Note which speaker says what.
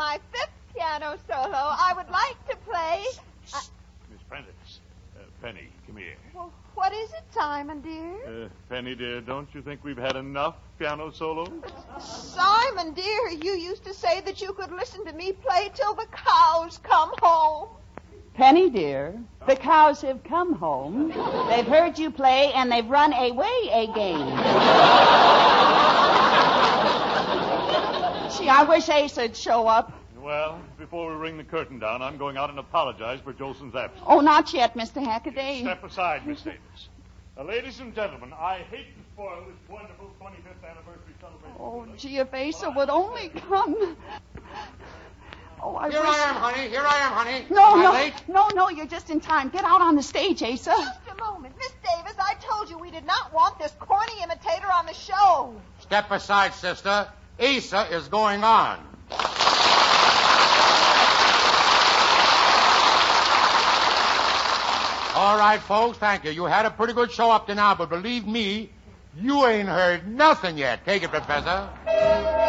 Speaker 1: my fifth piano solo. I would like to play...
Speaker 2: Miss Prentice. Penny, come here.
Speaker 1: Well, what is it, Simon, dear?
Speaker 2: Penny, dear, don't you think we've had enough piano solos?
Speaker 1: Simon, dear, you used to say that you could listen to me play till the cows come home.
Speaker 3: Penny, dear, the cows have come home. They've heard you play, and they've run away again. Gee, I wish Ace would show up.
Speaker 2: Well, before we ring the curtain down, I'm going out and apologize for Jolson's absence.
Speaker 3: Oh, not yet, Mr. Hackaday.
Speaker 2: Step aside, Miss Davis. Ladies and gentlemen, I hate to spoil this wonderful 25th anniversary celebration.
Speaker 3: Oh, gee, if Asa would only come. Oh, I wish...
Speaker 4: Here I am, honey.
Speaker 3: No,
Speaker 4: Am I late?
Speaker 3: no, you're just in time. Get out on the stage, Asa.
Speaker 1: Just a moment. Miss Davis, I told you we did not want this corny imitator on the show.
Speaker 4: Step aside, sister. Asa is going on. All right, folks, thank you. You had a pretty good show up to now, but believe me, you ain't heard nothing yet. Take it, Professor.